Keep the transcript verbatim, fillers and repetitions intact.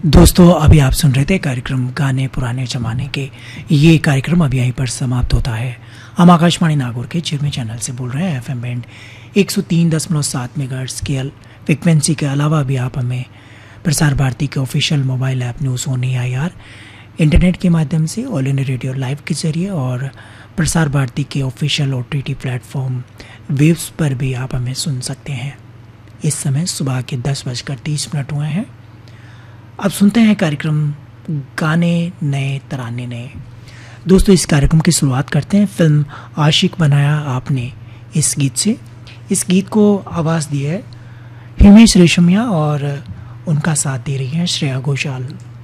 दोस्तों अभी आप सुन रहे थे कार्यक्रम गाने पुराने जमाने के। ये कार्यक्रम अब यहीं पर समाप्त होता है। हम आकाशवाणी नागौर के चिरमी चैनल से बोल रहे हैं। एफएम बैंड एक सौ तीन दशमलव सात मेगाहर्ट्ज़ के फ्रिक्वेंसी के अलावा भी आप हमें प्रसार भारती के official mobile app news on A I R, internet के माध्यम से ऑल इंडिया रेडियो लाइव के जरिए और प्रसार भारती के official O T T platform waves पर भी आप हमें सुन सकते हैं। इस समय सुबह के दस बजकर तीस मिनट हुए हैं। अब सुनते हैं कार्यक्रम गाने नए तराने नए। दोस्तों इस कार्यक्रम की शुरुआत करते हैं फिल्म आशिक बनाया आपने इस गीत से। इस गीत को आवाज़ दी है हिमेश रेशमिया और उनका साथ दे रही हैं श्रेया घोषाल।